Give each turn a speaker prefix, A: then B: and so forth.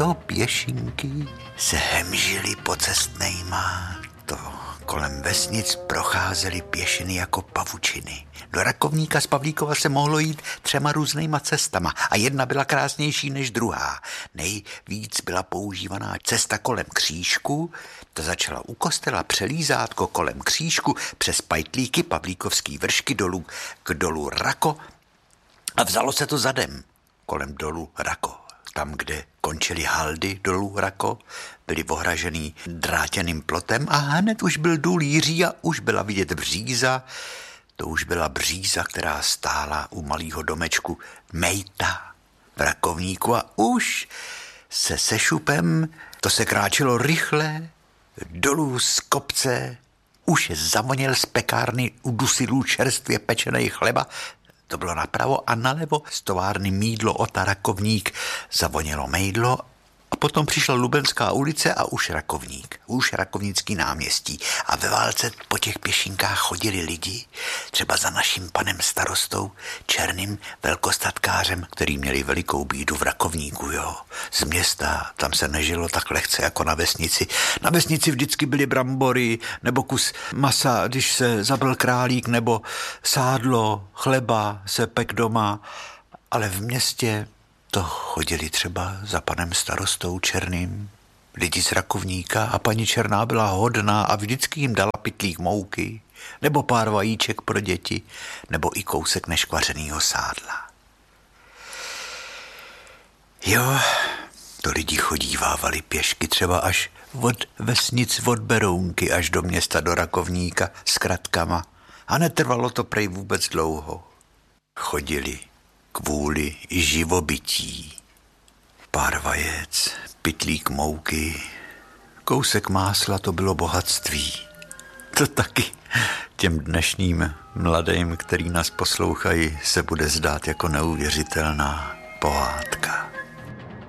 A: Tyto pěšinky se hemžily po cestnejma. Kolem vesnic procházely pěšiny jako pavučiny. Do Rakovníka z Pavlíkova se mohlo jít 3 různýma cestama a jedna byla krásnější než druhá. Nejvíc byla používaná cesta kolem křížku, ta začala u kostela Přelízátko kolem křížku přes Pajtlíky, Pavlíkovský vršky dolů k dolu Rako a vzalo se to zadem kolem dolu Rako. Tam, kde končily haldy dolů Rako, byly ohražený drátěným plotem a hned už byl důl Jiří a už byla vidět bříza. To už byla bříza, která stála u malého domečku Mejta v Rakovníku a už se Šupem to se kráčelo rychle dolů z kopce. Už zavoněl z pekárny u Dusilů čerstvě pečenej chleba. To bylo napravo a nalevo z továrny Mídlo Ota Rakovník zavonělo mejdlo a potom přišla Lubenská ulice a už Rakovník, už Rakovnický náměstí. A ve válce po těch pěšinkách chodili lidi, třeba za naším panem starostou, černým velkostatkářem, který měli velikou bídu v Rakovníku, jo. Z města, tam se nežilo tak lehce jako na vesnici. Na vesnici vždycky byly brambory, nebo kus masa, když se zabil králík, nebo sádlo, chleba se pek doma, ale v městě to chodili třeba za panem starostou černým, lidi z Rakovníka a paní Černá byla hodná a vždycky jim dala pytlík mouky, nebo pár vajíček pro děti, nebo i kousek neškvařenýho sádla. Jo, to lidi chodívávali pěšky třeba až od vesnic od Berounky až do města do Rakovníka s kratkama a netrvalo to prej vůbec dlouho. Chodili kvůli živobytí. Pár vajec, pytlík mouky, kousek másla, to bylo bohatství. To taky těm dnešním mladým, který nás poslouchají, se bude zdát jako neuvěřitelná pohádka.